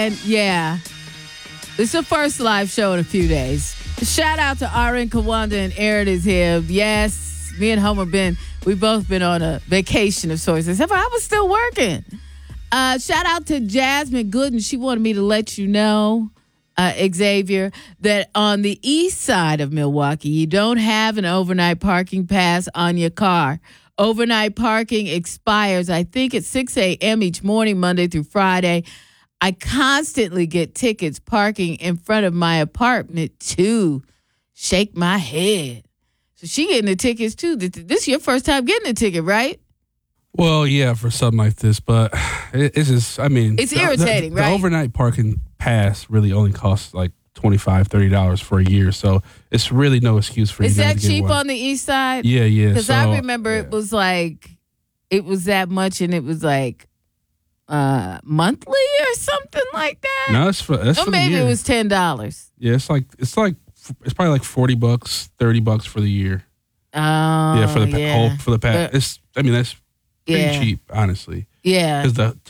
And yeah, it's the first live show in a few days. Shout out to RN Kawanda and Aaron is here. Yes, me and Homer we've both been on a vacation of sorts. Except I was still working. Shout out to Jasmine Gooden. She wanted me to let you know, Xavier, that on the east side of Milwaukee, you don't have an overnight parking pass on your car. Overnight parking expires, I think, at 6 a.m. each morning, Monday through Friday. I constantly get tickets parking in front of my apartment to shake my head. So she getting the tickets, too. This is your first time getting a ticket, right? Well, yeah, for something like this, but it's just, I mean. It's irritating, right? The overnight parking pass really only costs like $25, $30 for a year, so it's really no excuse for you to get one. Is that cheap on the east side? Yeah. Because I remember it was that much, and it was like monthly or something like that. No, that's for the maybe year. It was $10. Yeah, it's probably like $40, $30 for the year. Oh, yeah, for the pass. That's pretty cheap, honestly. Yeah, because the